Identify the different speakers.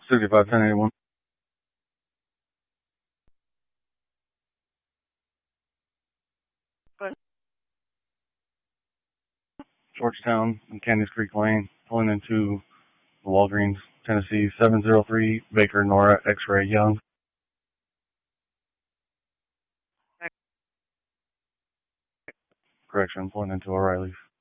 Speaker 1: 651081. Georgetown and Candys Creek Lane, pulling into the Walgreens, Tennessee, 703 Baker Nora X-Ray Young. Correction, pulling into O'Reilly's.